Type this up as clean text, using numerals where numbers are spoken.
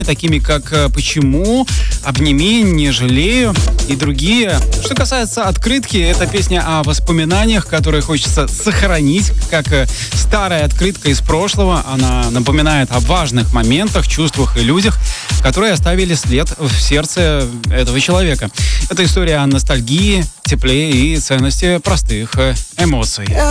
такими как «Почему?», «Обними», «Не жалею» и другие. Что касается открытки, это песня о воспоминаниях, которые хочется сохранить, как старая открытка из прошлого. Она напоминает о важных моментах, чувствах и людях, которые оставили след в сердце этого человека. Это история о ностальгии, тепле и ценности простых эмоций.